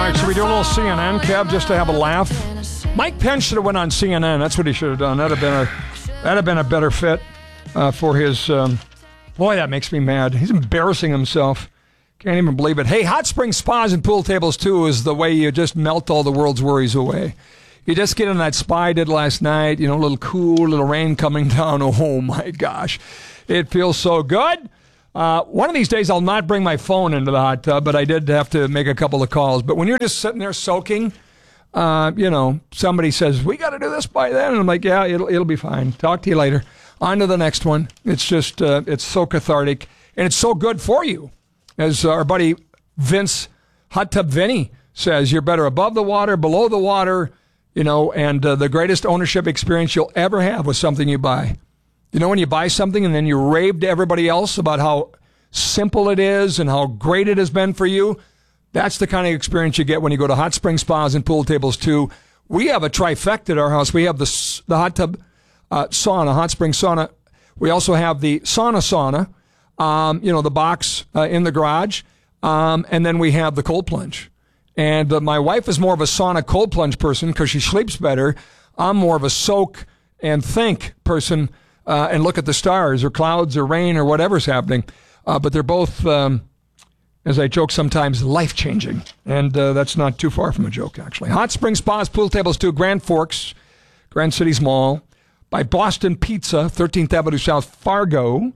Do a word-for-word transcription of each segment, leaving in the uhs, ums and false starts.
right, should we do a little C N N, Kev, just to have a laugh? Mike Pence should have went on C N N. That's what he should have done. That'd have been a that'd have been a better fit uh, for his. Um, boy, that makes me mad. He's embarrassing himself. Can't even believe it. Hey, hot spring spas and pool tables too is the way you just melt all the world's worries away. You just get in that spa I did last night. You know, a little cool, little rain coming down. Oh my gosh, it feels so good. Uh, one of these days, I'll not bring my phone into the hot tub, but I did have to make a couple of calls. But when you're just sitting there soaking, uh, you know, somebody says, we got to do this by then. And I'm like, yeah, it'll it'll be fine. Talk to you later. On to the next one. It's just, uh, it's so cathartic. And it's so good for you. As our buddy Vince, Hot Tub Vinny, says, you're better above the water, below the water, you know, and uh, the greatest ownership experience you'll ever have with something you buy. You know, when you buy something and then you rave to everybody else about how simple it is and how great it has been for you, that's the kind of experience you get when you go to hot spring spas and pool tables too. We have a trifecta at our house. We have the the hot tub uh, sauna, hot spring sauna. We also have the sauna sauna, um, you know, the box uh, in the garage. Um, and then we have the cold plunge. And uh, my wife is more of a sauna cold plunge person because she sleeps better. I'm more of a soak and think person. Uh, and look at the stars or clouds or rain or whatever's happening. Uh, but they're both, um, as I joke sometimes, life-changing. And uh, that's not too far from a joke, actually. Hot Spring Spas, Pool Tables too, Grand Forks, Grand Cities Mall, by Boston Pizza, thirteenth Avenue South, Fargo,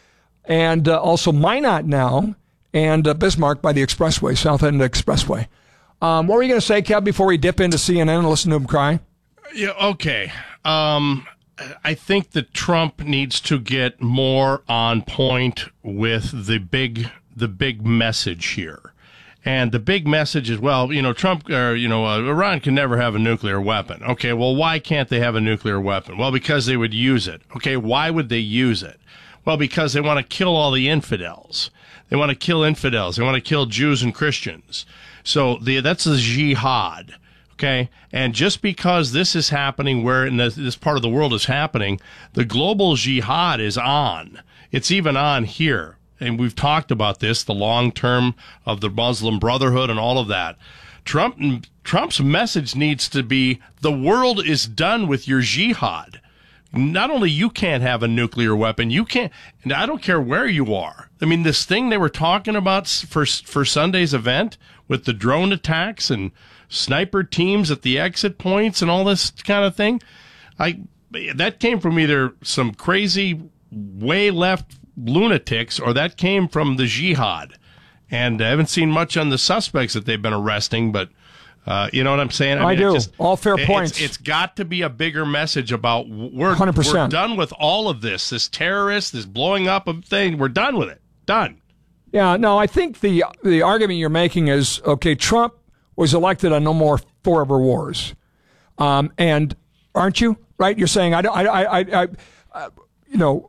and uh, also Minot now, and uh, Bismarck by the Expressway, South End Expressway. Um, what were you going to say, Kev, before we dip into C N N and listen to him cry? Yeah, okay. Um... I think that Trump needs to get more on point with the big the big message here. And the big message is, well, you know, Trump, or, you know, uh, Iran can never have a nuclear weapon. Okay, well, why can't they have a nuclear weapon? Well, because they would use it. Okay, why would they use it? Well, because they want to kill all the infidels. They want to kill infidels. They want to kill Jews and Christians. So the, that's a jihad. Okay, and just because this is happening where in this, this part of the world is happening, the global jihad is on. It's even on here. And we've talked about this, the long term of the Muslim Brotherhood and all of that. Trump Trump's message needs to be, the world is done with your jihad. Not only you can't have a nuclear weapon, you can't, and I don't care where you are. I mean, this thing they were talking about for for Sunday's event with the drone attacks and sniper teams at the exit points and all this kind of thing, I that came from either some crazy way left lunatics or that came from the jihad. And I haven't seen much on the suspects that they've been arresting, but uh, you know what I'm saying? I, I mean, do. Just, all fair it, points. It's, it's got to be a bigger message about we're, one hundred percent. We're done with all of this, this terrorist, this blowing up of thing. We're done with it. Done. Yeah, no, I think the the argument you're making is, okay, Trump was elected on no more forever wars. Um, and aren't you? Right? You're saying, I, don't, I, I, I, I uh, you know,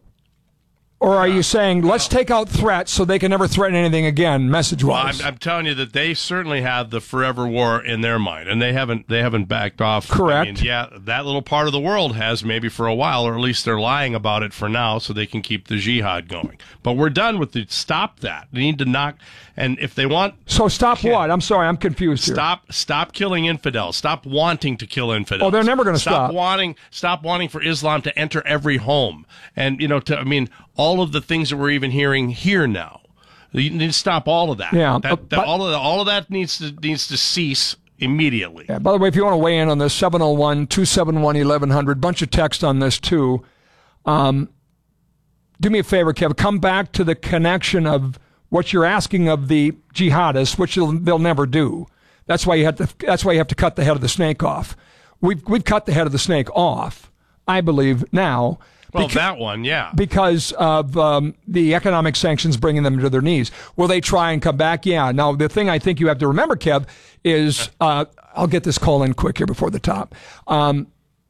or are you saying, let's take out threats so they can never threaten anything again, message-wise? Well, I'm, I'm telling you that they certainly have the forever war in their mind, and they haven't they haven't backed off. Correct. I mean, yeah, that little part of the world has maybe for a while, or at least they're lying about it for now so they can keep the jihad going. But we're done with it. Stop that. They need to knock, and if they want... So stop what? I'm sorry, I'm confused here. Stop Stop killing infidels. Stop wanting to kill infidels. Oh, they're never going to stop. Stop wanting, stop wanting for Islam to enter every home. And, you know, to, I mean... all of the things that we're even hearing here now, you need to stop all of that. Yeah, that, that, but, all of the, all of that needs to needs to cease immediately. Yeah. By the way, if you want to weigh in on this, seven oh one, two seven one, eleven hundred, bunch of text on this too. Um, do me a favor, Kev. Come back to the connection of what you're asking of the jihadists, which they'll, they'll never do. That's why you have to. That's why you have to cut the head of the snake off. We've we've cut the head of the snake off, I believe now. Well, Beca- that one, yeah. Because of um, the economic sanctions bringing them to their knees. Will they try and come back? Yeah. Now, the thing I think you have to remember, Kev, is uh, I'll get this call in quick here before the top. Um,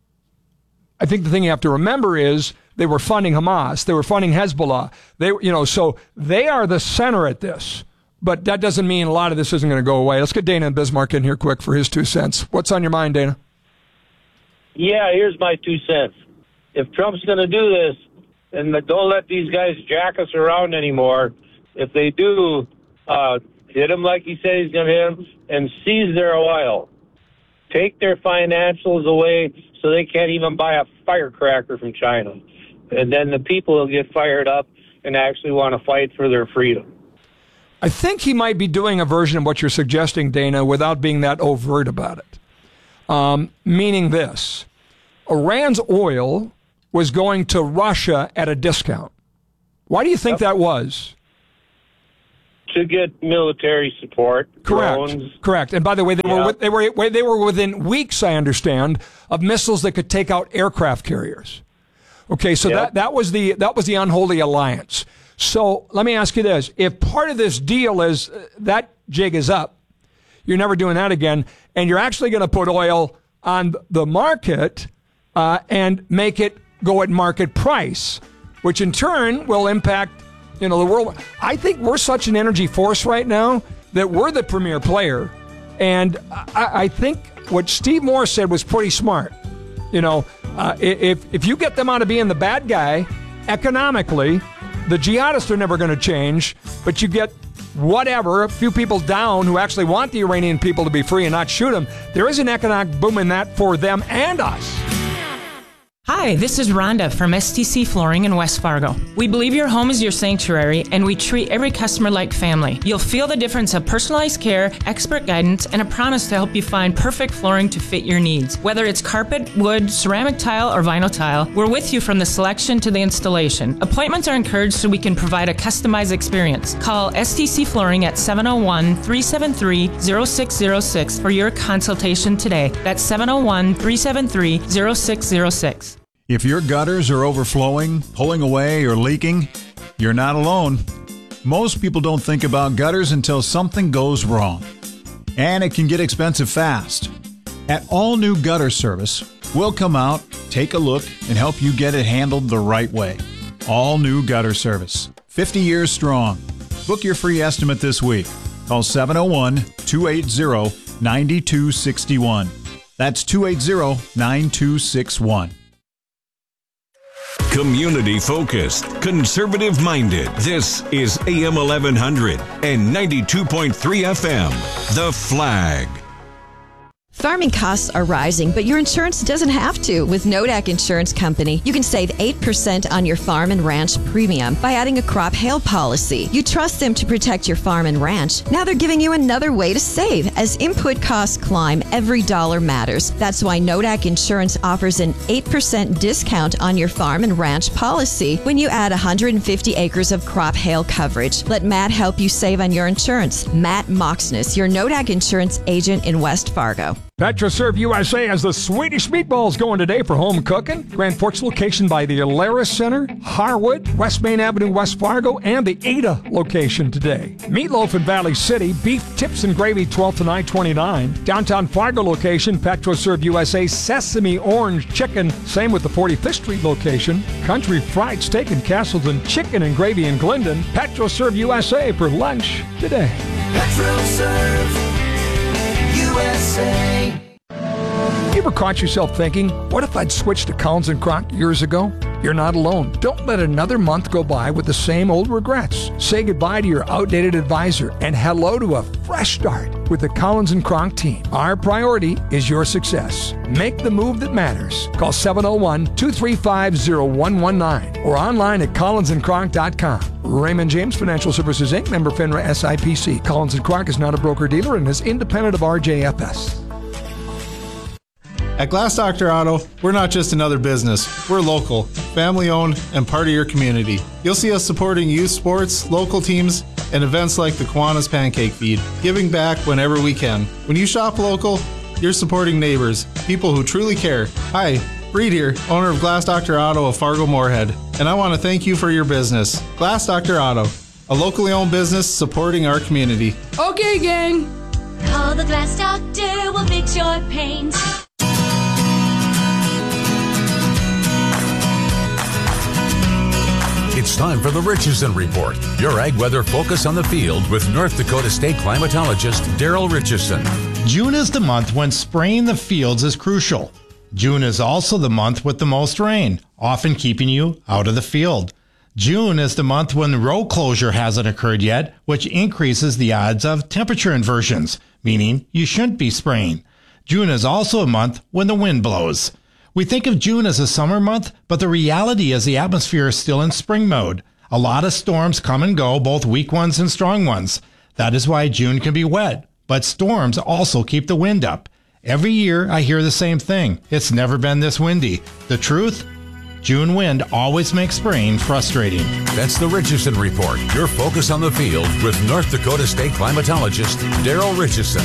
I think the thing you have to remember is they were funding Hamas. They were funding Hezbollah. They, you know, so they are the center at this. But that doesn't mean a lot of this isn't going to go away. Let's get Dana and Bismarck in here quick for his two cents. What's on your mind, Dana? Yeah, here's my two cents. If Trump's going to do this, then don't let these guys jack us around anymore. If they do, uh, hit them like he said he's going to hit them, and seize their oil. Take their financials away so they can't even buy a firecracker from China. And then the people will get fired up and actually want to fight for their freedom. I think he might be doing a version of what you're suggesting, Dana, without being that overt about it. Um, meaning this, Iran's oil was going to Russia at a discount. Why do you think yep. that was? To get military support. Correct. Drones. Correct. And by the way, they yeah. were they were they were within weeks, I understand, of missiles that could take out aircraft carriers. Okay, so yep. that, that was the that was the unholy alliance. So let me ask you this: if part of this deal is uh, that jig is up, you're never doing that again, and you're actually going to put oil on the market uh, and make it go at market price, which in turn will impact, you know, the world. I think we're such an energy force right now that we're the premier player, and I, I think what Steve Morse said was pretty smart. You know, uh, if if you get them out of being the bad guy economically, the jihadists are never going to change, but you get whatever, a few people down who actually want the Iranian people to be free and not shoot them, there is an economic boom in that for them and us. Hi, this is Rhonda from S T C Flooring in West Fargo. We believe your home is your sanctuary, and we treat every customer like family. You'll feel the difference of personalized care, expert guidance, and a promise to help you find perfect flooring to fit your needs. Whether it's carpet, wood, ceramic tile, or vinyl tile, we're with you from the selection to the installation. Appointments are encouraged so we can provide a customized experience. Call S T C Flooring at seven oh one, three seven three, oh six oh six for your consultation today. That's seven oh one, three seven three, oh six oh six. If your gutters are overflowing, pulling away, or leaking, you're not alone. Most people don't think about gutters until something goes wrong. And it can get expensive fast. At All New Gutter Service, we'll come out, take a look, and help you get it handled the right way. All New Gutter Service, fifty years strong. Book your free estimate this week. Call seven oh one, two eight zero, nine two six one. That's two eight zero, nine two six one. Community focused, conservative minded. This is A M eleven hundred and ninety-two point three F M. The Flag. Farming costs are rising, but your insurance doesn't have to. With Nodak Insurance Company, you can save eight percent on your farm and ranch premium by adding a crop hail policy. You trust them to protect your farm and ranch. Now they're giving you another way to save. As input costs climb, every dollar matters. That's why Nodak Insurance offers an eight percent discount on your farm and ranch policy when you add one hundred fifty acres of crop hail coverage. Let Matt help you save on your insurance. Matt Moxness, your Nodak Insurance agent in West Fargo. PetroServe U S A has the Swedish meatballs going today for home cooking. Grand Forks location by the Alaris Center, Harwood, West Main Avenue, West Fargo, and the Ada location today. Meatloaf in Valley City, beef tips and gravy twelfth and I twenty-nine. Downtown Fargo location, PetroServe U S A sesame orange chicken. Same with the forty-fifth Street location. Country fried steak and Castleton chicken and gravy in Glendon. PetroServe U S A for lunch today. PetroServe U S A. You ever caught yourself thinking, what if I'd switched to Collins and Crock years ago? You're not alone. Don't let another month go by with the same old regrets. Say goodbye to your outdated advisor and hello to a fresh start with the Collins and Crock team. Our priority is your success. Make the move that matters. Call seven oh one, two three five, oh one one nine or online at collins and crock dot com. Raymond James Financial Services, Incorporated, member FINRA S I P C. Collins and Crock is not a broker-dealer and is independent of R J F S. At Glass Doctor Auto, we're not just another business. We're local, family-owned, and part of your community. You'll see us supporting youth sports, local teams, and events like the Kiwanis Pancake Feed, giving back whenever we can. When you shop local, you're supporting neighbors, people who truly care. Hi, Reed here, owner of Glass Doctor Auto of Fargo Moorhead, and I want to thank you for your business. Glass Doctor Auto, a locally owned business supporting our community. Okay, gang. Call the Glass Doctor, we'll fix your paint. It's time for the Richardson Report, your ag weather focus on the field with North Dakota State climatologist Daryl Richardson. June is the month when spraying the fields is crucial. June is also the month with the most rain, often keeping you out of the field. June is the month when road closure hasn't occurred yet, which increases the odds of temperature inversions, meaning you shouldn't be spraying. June is also a month when the wind blows. We think of June as a summer month, but the reality is the atmosphere is still in spring mode. A lot of storms come and go, both weak ones and strong ones. That is why June can be wet, but storms also keep the wind up. Every year I hear the same thing. It's never been this windy. The truth? June wind always makes spraying frustrating. That's the Richardson Report, your focus on the field with North Dakota State climatologist Daryl Richardson.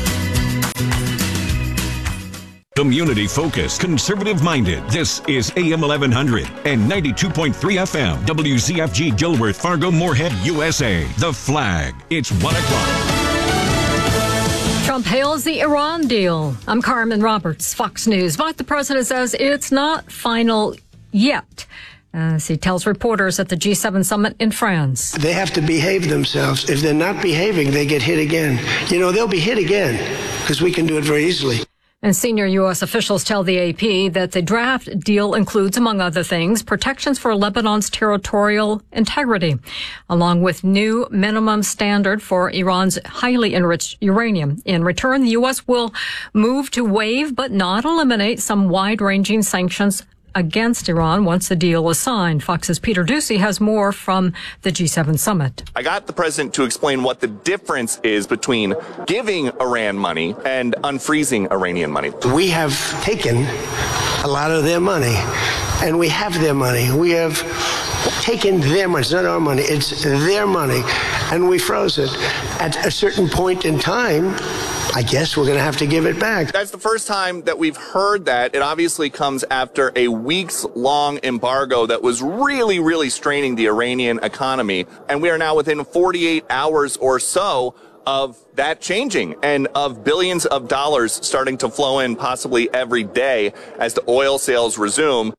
Community focused, conservative minded. This is A M eleven hundred and ninety-two point three F M. W Z F G Gilworth, Fargo, Moorhead, U S A. The Flag. It's one o'clock. Trump hails the Iran deal. I'm Carmen Roberts, Fox News. But the president says it's not final yet, as he tells reporters at the G seven summit in France. They have to behave themselves. If they're not behaving, they get hit again. You know, they'll be hit again because we can do it very easily. And senior U S officials tell the A P that the draft deal includes, among other things, protections for Lebanon's territorial integrity, along with new minimum standard for Iran's highly enriched uranium. In return, the U S will move to waive but not eliminate some wide-ranging sanctions against Iran once the deal is signed. Fox's Peter Ducey has more from the G seven summit. I got the president to explain what the difference is between giving Iran money and unfreezing Iranian money. We have taken a lot of their money, and we have their money. We have taken their money. It's not our money. It's their money, and we froze it. At a certain point in time, I guess we're going to have to give it back. That's the first time that we've heard that. It obviously comes after a weeks-long embargo that was really, really straining the Iranian economy. And we are now within forty-eight hours or so of that changing and of billions of dollars starting to flow in possibly every day as the oil sales resume.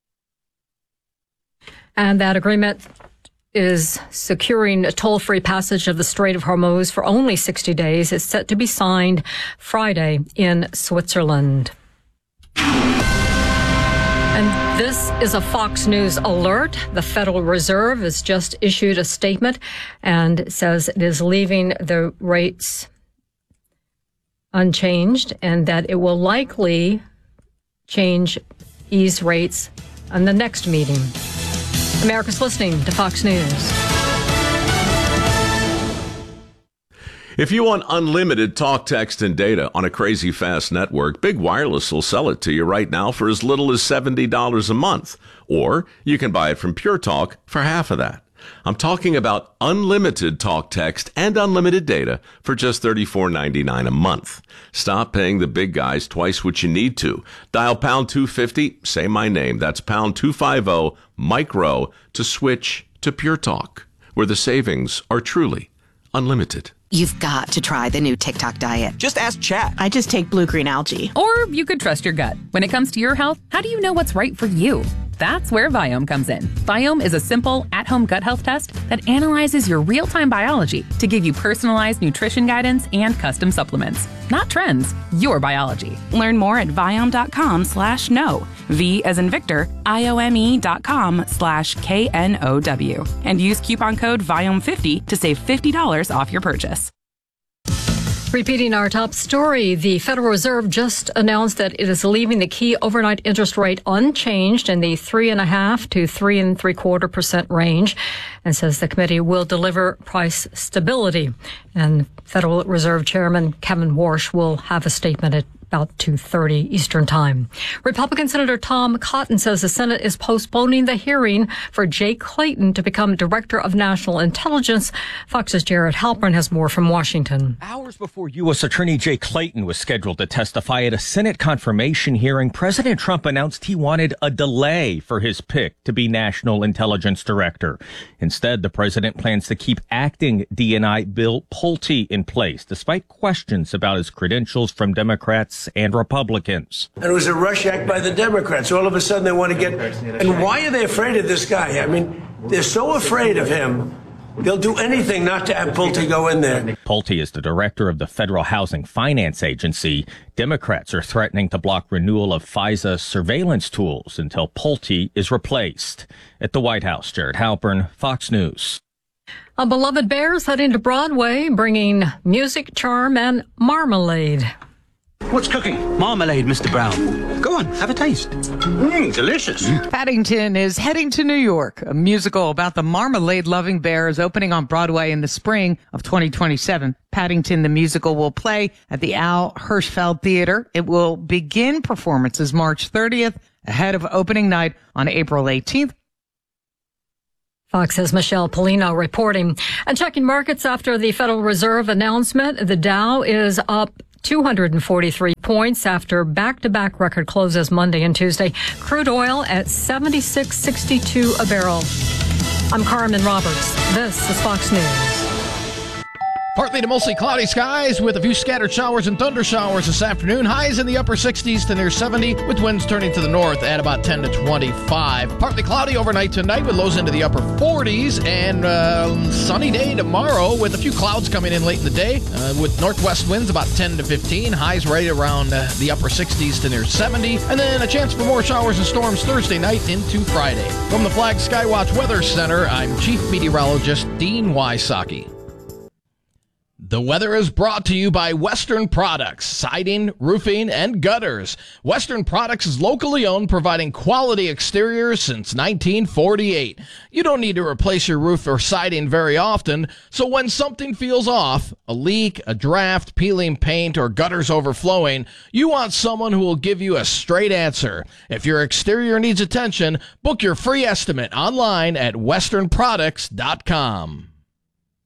And that agreement is securing a toll-free passage of the Strait of Hormuz for only sixty days. It's set to be signed Friday in Switzerland. And this is a Fox News alert. The Federal Reserve has just issued a statement and says it is leaving the rates unchanged and that it will likely change, ease rates on the next meeting. America's listening to Fox News. If you want unlimited talk, text, and data on a crazy fast network, Big Wireless will sell it to you right now for as little as seventy dollars a month. Or you can buy it from Pure Talk for half of that. I'm talking about unlimited talk, text, and unlimited data for just thirty-four ninety-nine a month. Stop paying the big guys twice what you need to. Dial pound two fifty, say my name. That's pound two fifty, micro, to switch to Pure Talk, where the savings are truly unlimited. You've got to try the new TikTok diet. Just ask Chat. I just take blue-green algae. Or you could trust your gut. When it comes to your health, how do you know what's right for you? That's where Viome comes in. Viome is a simple, at-home gut health test that analyzes your real-time biology to give you personalized nutrition guidance and custom supplements. Not trends, your biology. Learn more at Viome.com slash no. V as in Victor, I-O-M-E dot com slash K N O W. And use coupon code Viome fifty to save fifty dollars off your purchase. Repeating our top story, the Federal Reserve just announced that it is leaving the key overnight interest rate unchanged in the three and a half to three and three quarter percent range, and says the committee will deliver price stability. And Federal Reserve Chairman Kevin Warsh will have a statement at about two thirty Eastern Time. Republican Senator Tom Cotton says the Senate is postponing the hearing for Jay Clayton to become Director of National Intelligence. Fox's Jared Halpern has more from Washington. Hours before U S Attorney Jay Clayton was scheduled to testify at a Senate confirmation hearing, President Trump announced he wanted a delay for his pick to be National Intelligence Director. Instead, the president plans to keep acting D N I Bill Pulte in place, despite questions about his credentials from Democrats and Republicans. And it was a rush act by the Democrats. All of a sudden they want to get... And why are they afraid of this guy? I mean, they're so afraid of him They'll do anything not to have Pulte go in there. Pulte is the director of the Federal Housing Finance Agency. Democrats are threatening to block renewal of FISA surveillance tools until Pulte is replaced. At the White House, Jared Halpern, Fox News. A beloved bear's heading to Broadway, bringing music, charm, and marmalade. What's cooking? Marmalade, Mister Brown. Go on, have a taste. Mmm, delicious. Paddington is heading to New York. A musical about the marmalade-loving bear is opening on Broadway in the spring of twenty twenty-seven. Paddington, the musical, will play at the Al Hirschfeld Theater. It will begin performances March thirtieth, ahead of opening night on April eighteenth. Fox's Michelle Polino reporting. And checking markets after the Federal Reserve announcement, the Dow is up two hundred forty-three points after back-to-back record closes Monday and Tuesday. Crude oil at seventy-six sixty-two a barrel. I'm Carmen Roberts. This is Fox News. Partly to mostly cloudy skies with a few scattered showers and thunder showers this afternoon. Highs in the upper sixties to near seventy, with winds turning to the north at about ten to twenty-five. Partly cloudy overnight tonight with lows into the upper forties, and uh, sunny day tomorrow with a few clouds coming in late in the day uh, with northwest winds about ten to fifteen. Highs right around uh, the upper sixties to near seventy, and then a chance for more showers and storms Thursday night into Friday. From the Flag Skywatch Weather Center, I'm Chief Meteorologist Dean Wysocki. The weather is brought to you by Western Products, siding, roofing, and gutters. Western Products is locally owned, providing quality exteriors since nineteen forty-eight. You don't need to replace your roof or siding very often, so when something feels off, a leak, a draft, peeling paint, or gutters overflowing, you want someone who will give you a straight answer. If your exterior needs attention, book your free estimate online at western products dot com.